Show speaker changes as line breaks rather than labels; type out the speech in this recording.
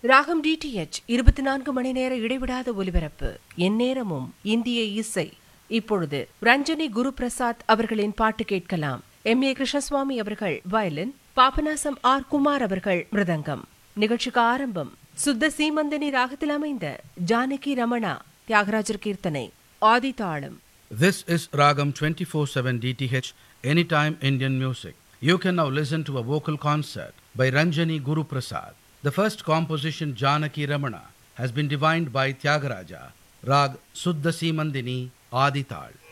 ராகம் டிடிஎச் 24 மணி நேர இடைவிடாத ஒலிபரப்பு, எந்நேரமும் இந்திய இசை. இப்பொழுது ரஞ்சனி குரு பிரசாத் அவர்களின் பாட்டு கேட்கலாம். M.A. கிருஷ்ணசுவாமி அவர்கள் வயலின், பாபநாசம் ஆர். குமார் அவர்கள் மிருதங்கம். நிகழ்ச்சிக்கு ஆரம்பம் சுத்த சீமந்தினி ராகத்தில் அமைந்த ஜானகி ரமணா தியாகராஜர் கீர்த்தனை, ஆதி தாளம்.
This is Ragam 24/7 DTH, Anytime Indian Music. You can now listen to a vocal concert by Ranjani Guru Prasad. The first composition, Janaki Ramana, has been divined by Tyagaraja, Rag Suddha Simandini, Adi Tal.